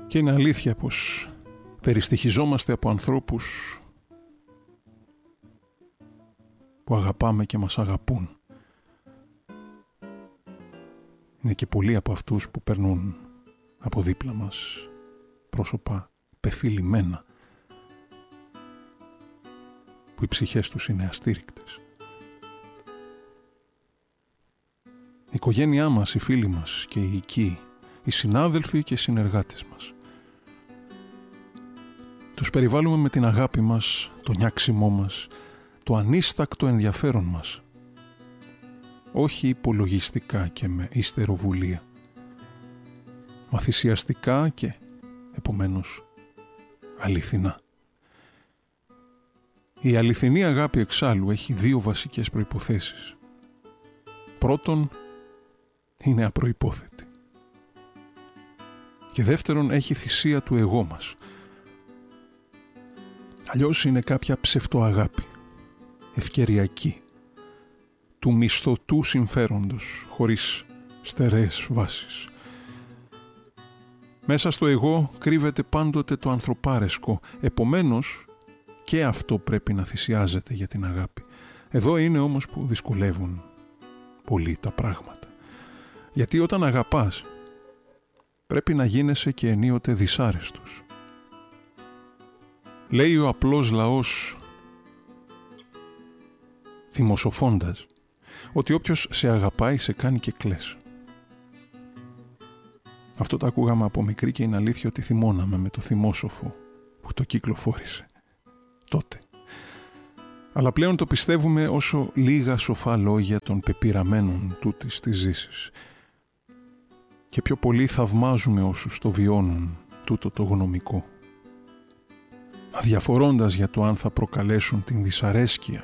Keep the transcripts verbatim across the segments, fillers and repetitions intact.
Και είναι αλήθεια πως περιστοιχιζόμαστε από ανθρώπους που αγαπάμε και μας αγαπούν. Είναι και πολλοί από αυτούς που περνούν από δίπλα μας πρόσωπα πεφυλημένα, που οι ψυχές τους είναι αστήρικτες. Η οικογένειά μας, οι φίλοι μας και οι οικοί, οι συνάδελφοι και οι συνεργάτες μας. Τους περιβάλλουμε με την αγάπη μας, το νιάξιμό μας, το ανίστακτο ενδιαφέρον μας. Όχι υπολογιστικά και με υστεροβουλία. Μα θυσιαστικά και, επομένως, αληθινά. Η αληθινή αγάπη εξάλλου έχει δύο βασικές προϋποθέσεις. Πρώτον, είναι απροϋπόθετη. Και δεύτερον, έχει θυσία του εγώ μας. Αλλιώς είναι κάποια ψευτοαγάπη, ευκαιριακή, του μισθωτού συμφέροντος, χωρίς στερεές βάσεις. Μέσα στο εγώ κρύβεται πάντοτε το ανθρωπάρεσκο, επομένως και αυτό πρέπει να θυσιάζεται για την αγάπη. Εδώ είναι όμως που δυσκολεύουν πολύ τα πράγματα. Γιατί όταν αγαπάς, πρέπει να γίνεσαι και ενίοτε δυσάρεστος. Λέει ο απλός λαός, θυμοσοφώντας, ότι όποιος σε αγαπάει σε κάνει και κλαις. Αυτό το ακούγαμε από μικρή και είναι αλήθεια ότι θυμώναμε με το θυμόσοφο που το κυκλοφόρησε τότε. Αλλά πλέον το πιστεύουμε όσο λίγα σοφά λόγια των πεπειραμένων τούτης της ζήσης. Και πιο πολύ θαυμάζουμε όσους το βιώνουν τούτο το γνωμικό, αδιαφορώντας για το αν θα προκαλέσουν την δυσαρέσκεια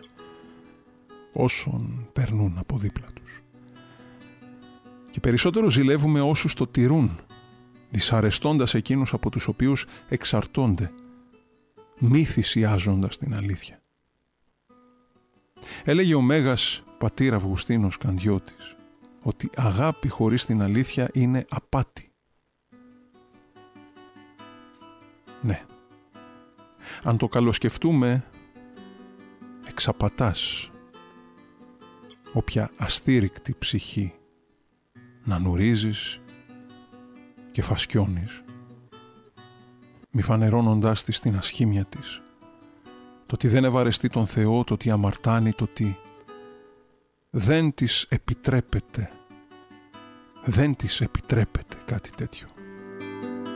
όσων περνούν από δίπλα τους. Και περισσότερο ζηλεύουμε όσους το τηρούν, δυσαρεστώντας εκείνους από τους οποίους εξαρτώνται, μη θυσιάζοντας την αλήθεια. Έλεγε ο Μέγας πατήρ Αυγουστίνος Κανδιώτης ότι αγάπη χωρίς την αλήθεια είναι απάτη. Ναι. Αν το καλοσκεφτούμε, εξαπατάς όποια αστήρικτη ψυχή να νουρίζεις και φασκιώνεις, μη φανερώνοντάς της την ασχήμια της, το ότι δεν ευαρεστεί τον Θεό, το ότι αμαρτάνει, το ότι δεν της επιτρέπεται, δεν της επιτρέπεται κάτι τέτοιο.